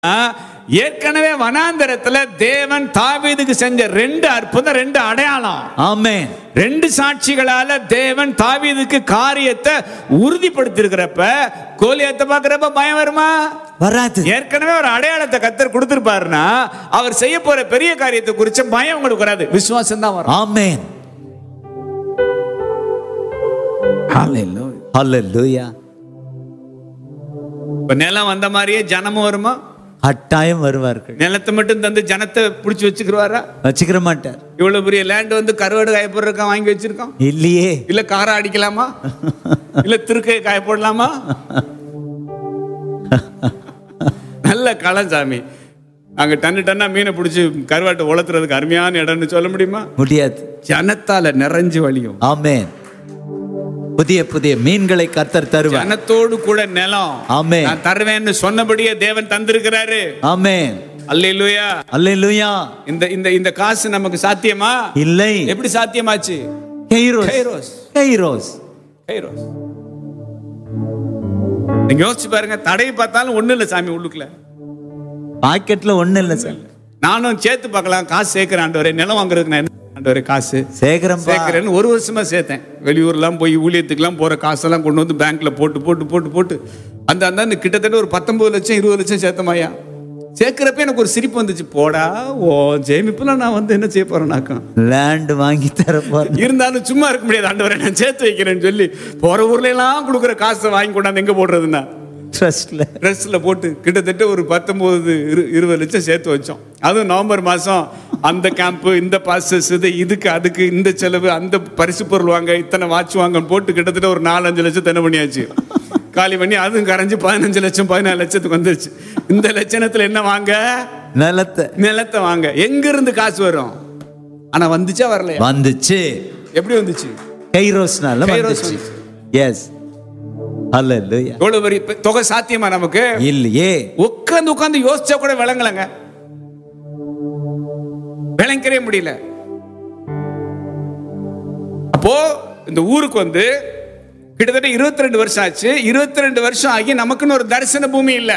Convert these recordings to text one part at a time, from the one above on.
ஏற்கனவே வனாந்தரத்துல தேவன் தாவீதுக்கு செஞ்ச 2 அற்புதம், 2 அடையாளம். ஆமென். 2 சாட்சிகளால தேவன் தாவீதுக்கு காரியத்தை உறுதிப்படுத்தி இருக்கிறப்ப கோலியாத்தை பார்க்கிறப்ப பயம் வருமா? வராது. ஏற்கனவே ஒரு அடையாளத்தை கர்த்தர் கொடுத்திருப்பாருன்னா அவர் செய்ய போற பெரிய காரியத்தை குறித்து பயம் உங்களுக்கு வராது, விசுவாசம் தான் வரும். ஆமென். ஹalleluya. ஹalleluya. இப்ப நிலம் வந்த மாதிரியே ஜனமும் வருமா? கட்டாயம் வருவார்கள். நிலத்தை மட்டும் தந்து ஜனத்தை பிடிச்சி வச்சுக்கிறவாரா? வச்சுக்கிற மாட்டார். இவ்வளவு பெரிய லேண்ட் வந்து கருவாடு காய போடுறதுக்கா வாங்கி வச்சிருக்கோம் இல்லையே. இல்ல காரை அடிக்கலாமா? இல்ல திருக்கை காய போடலாமா? நல்ல களம் சாமி. அங்க டன்னா மீனை பிடிச்சி கருவாட்டை உலர்த்துறதுக்கு அருமையான இடம்னு சொல்ல முடியுமா? முடியாது. ஜனத்தால நிறைஞ்சு வழியும். ஆமென். புதிய புதிய மீன்களை கர்த்தர் தருவார். ஜனத்தோடு கூட நிலம். ஆமென். நான் தருவேன்னு சொன்னபடியே தேவன் தந்திருக்கிறாரு. ஆமென். அல்லேலூயா. அல்லேலூயா. இந்த இந்த இந்த காசு நமக்கு சாத்தியமா? இல்லை. எப்படி சாத்தியமாச்சு? கைரோஸ். கைரோஸ். கைரோஸ். கைரோஸ். நீங்க யோசிச்சு பாருங்க, தடையை பார்த்தாலும் ஒண்ணு இல்ல சாமி உள்ளுக்குள்ள. பாக்கெட்ல ஒண்ணு இல்ல சாமி. நானும் சேர்த்து பார்க்கலாம், காசு சேர்க்கிறேன் ஆண்டவரே, நிலம் வாங்குறதுக்கு நான் ஆண்டவரே காசு சேர்க்கிறேன்னு 1 வருஷமா சேர்த்தேன். வெளியூர்லாம் போய் ஊழியத்துக்குலாம் போற காசெல்லாம் கொண்டு வந்து பேங்க்ல போட்டு போட்டு போட்டு போட்டு அந்த கிட்டத்தட்ட ஒரு 19 லட்சம் 20 லட்சம் சேர்த்தமாயா. சேர்க்கிறப்ப எனக்கு ஒரு சிரிப்பு வந்துச்சு. போடா ஓ ஜெயமிப்புல நான் வந்து என்ன செய்ய போறேன்னாக்கம் லேண்ட் வாங்கி தர போறேன். இருந்தாலும் சும்மா இருக்க முடியாது, ஆண்டவரே நான் சேர்த்து வைக்கிறேன்னு சொல்லி போற ஊர்ல எல்லாம் கொடுக்குற காசை வாங்கி கொண்டாந்து எங்க போடுறதுன்னா ட்ரஸ்ட்ல போட்டு கிட்டத்தட்ட ஒரு 19-20 லட்சம் சேர்த்து வச்சோம். அதுவும் நவம்பர் மாசம் அந்த கேம்ப், இந்த பாசஸ், இதுக்கு அதுக்கு இந்த செலவு, அந்த பரிசு பொருள் வாங்க, இத்தனை வாட்ச் வாங்க போட்டு கிட்டத்தட்ட ஒரு 4-5 லட்சம் என்ன பண்ணியாச்சு. காலி பண்ணி அதுவும் கரைஞ்சு 15 லட்சம் 14 லட்சத்துக்கு வந்துருச்சு. இந்த லட்சணத்துல என்ன வாங்க? நிலத்தை வாங்க. எங்க இருந்து காசு வரும்? ஆனா வந்துச்சா வரலையா? வந்துச்சு. எப்படி வந்துச்சு? கைரோஸ்னால வந்துச்சு. எஸ். ஹalleluya. எவ்வளவு பெரிய தொகை சாத்தியமா நமக்கு? இல்லையே. உட்கார்ந்து யோசிச்சா கூட விளங்கலங்க, விளங்கவே முடியல. அப்போ இந்த ஊருக்கு வந்து கிட்டத்தட்ட 22 வருஷம் ஆச்சு. 22 வருஷம் ஆகி நமக்குன்னு ஒரு தரிசன பூமி இல்ல.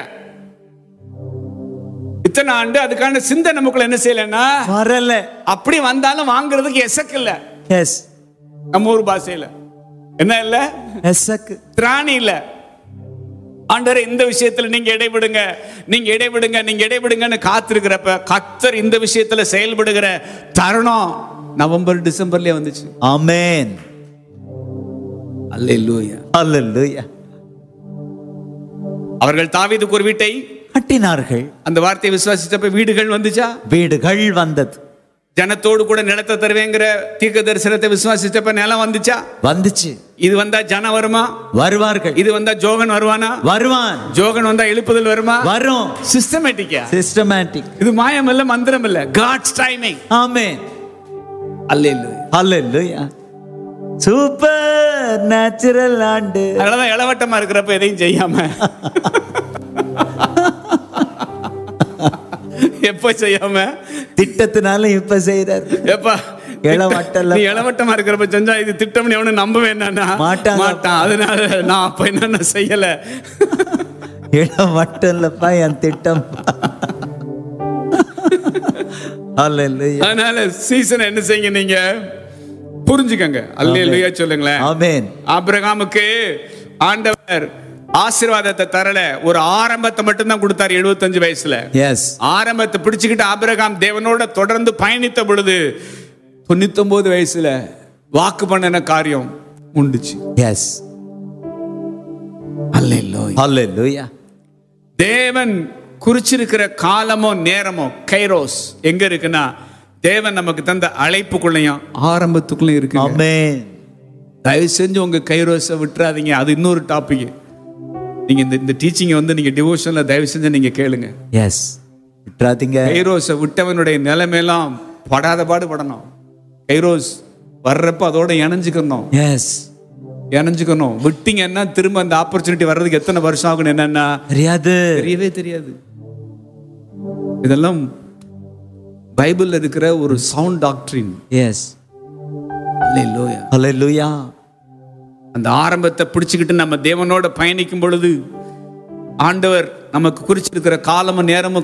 இத்தனை ஆண்டு அதுக்கான சிந்தை நமக்குள்ள என்ன செய்யலன்னா வரல. அப்படி வந்தாலும் வாங்குறதுக்கு எசக்கு இல்ல. எஸ். நம்ம ஊர் பாஷையில என்ன இல்ல? எசக்கு. திராணி இல்ல. ஆண்டவரே இந்த விஷயத்துல நீங்க இடைவிடுங்க, நீங்க இடைவிடுங்க, நீங்க இடைவிடுங்கன்னு காத்திருக்கிறப்ப கர்த்தர் இந்த விஷயத்துல செயல்படுகிற தருணம் நவம்பர் டிசம்பர்லயே வந்துச்சு. ஆமென். அல்லேலூயா. அல்லேலூயா. அவர்கள் தாவீதுக்கு ஒரு வீட்டை கட்டினார்கள். அந்த வார்த்தையை விசுவாசிச்சப்ப வீடுகள் வந்துச்சா? வீடுகள் வந்தது. ஜனத்தோடு கூட நிலத்தை தருவேங்கிற தீர்க்க தரிசனத்தை விசுவாசிச்சப்ப நிலம் வந்துச்சா? வந்துச்சு. இது வந்தா ஜனம் வருமா? வருவார்கள். இது வந்தா ஜோகன் வருவானா? வருவான். ஜோகன் வந்தா எழுப்புதல் வருமா? வரும். சிஸ்டமேட்டிக்கா? சிஸ்டமேட்டிக். இது மாயம் இல்ல, மந்திரம் இல்ல, காட்ஸ் டைமிங். ஆமென். அல்லேலூயா. அல்லேலூயா. சூப்பர் நேச்சுரல் ஆண்டு. அதனால இளவட்டமா இருக்கிறப்ப எதையும் செய்யாம எப்ப செய்யாம திட்டத்தினால இப்ப செய்யறாரு. எப்பா இளவட்டமா இருக்கிறப்ப செஞ்சா இது திட்டம்னு எவனும் நம்பவே என்னன்னா மாட்டான். அதனால நான் அப்ப என்ன செய்யல. இளவட்டம் இல்லப்பா என் திட்டம். அதனால சீசன் என்ன செய்யுங்க, நீங்க புரிஞ்சுக்கங்க. அல்லேலூயா சொல்லுங்களேன். ஆமென். ஆபிரகாமுக்கு ஆண்டவர் ஆசீர்வாதத்தை தரல, ஒரு ஆரம்பத்தை மட்டும் தான் கொடுத்தார் 75 வயசுல. எஸ். ஆரம்பத்தை பிடிச்சுக்கிட்டு ஆபிரகாம் தேவனோட தொடர்ந்து பயணித்த பொழுது 99 வயசுல வாக்கு பண்ணின காரியம் உண்டுச்சு. எஸ். அல்லேலூயா. அல்லேலூயா. தேவன் குறிச்சிருக்கிற காலமோ நேரமோ கைரோஸ் எங்க இருக்குன்னா தேவன் நமக்கு தந்த அழைப்புக்குள்ளயும் ஆரம்பத்துக்குள்ளயும் இருக்கு. ஆமென். தயவு செஞ்சு உங்க கைரோஸை விட்டுறாதீங்க. அது இன்னொரு டாபிக். நீங்க இந்த டீச்சிங் வந்து நீங்க டிவோஷன்ல தயவு செஞ்சு நீங்க கேளுங்க. எஸ். விட்டுறாதீங்க. கைரோஸை விட்டவனுடைய நிலைமையெல்லாம் படாத பாடு படணும். கைரோஸ் வர்றப்ப அதோட இணைஞ்சுக்கணும். எஸ். இணைஞ்சுக்கணும். விட்டீங்கன்னா திரும்ப அந்த ஆப்பர்ச்சுனிட்டி வர்றதுக்கு எத்தனை வருஷம் ஆகும் என்னன்னா தெரியாது, தெரியவே தெரியாது. இதெல்லாம் பைபிள்ல இருக்கிற ஒரு சவுண்ட் டாக்டரின். எஸ். அல்லேலூயா. அல்லேலூயா. அந்த ஆரம்பத்தை பிடிச்சுக்கிட்டு நம்ம தேவனோட பயணிக்கும் பொழுது ஆண்டவர் நமக்கு குறிச்சிருக்கிற காலமும் நேரமும்